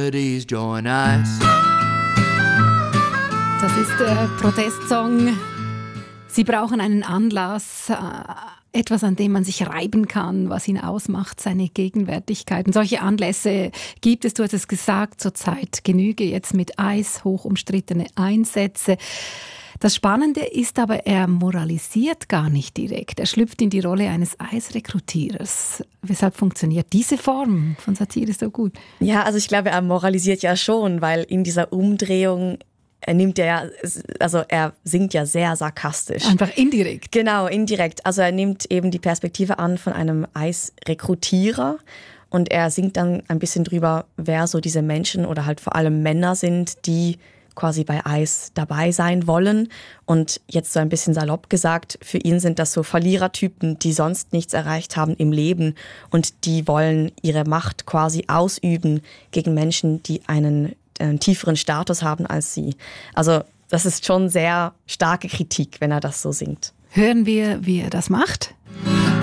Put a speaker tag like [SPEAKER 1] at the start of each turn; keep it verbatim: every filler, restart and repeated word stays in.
[SPEAKER 1] melodies join us.
[SPEAKER 2] Das ist der Protestsong. Sie brauchen einen Anlass, äh, etwas, an dem man sich reiben kann, was ihn ausmacht, seine Gegenwärtigkeit. Und solche Anlässe gibt es, du hast es gesagt, zurzeit Genüge jetzt mit Eis, hoch umstrittene Einsätze. Das Spannende ist aber, er moralisiert gar nicht direkt. Er schlüpft in die Rolle eines Eisrekrutierers. Weshalb funktioniert diese Form von Satire so gut?
[SPEAKER 3] Ja, also ich glaube, er moralisiert ja schon, weil in dieser Umdrehung er nimmt ja, also er singt ja sehr sarkastisch.
[SPEAKER 2] Einfach indirekt.
[SPEAKER 3] Genau, indirekt. Also er nimmt eben die Perspektive an von einem Eisrekrutierer und er singt dann ein bisschen drüber, wer so diese Menschen oder halt vor allem Männer sind, die quasi bei Eis dabei sein wollen. Und jetzt so ein bisschen salopp gesagt, für ihn sind das so Verlierertypen, die sonst nichts erreicht haben im Leben und die wollen ihre Macht quasi ausüben gegen Menschen, die einen einen tieferen Status haben als sie. Also das ist schon sehr starke Kritik, wenn er das so singt.
[SPEAKER 2] Hören wir, wie er das macht?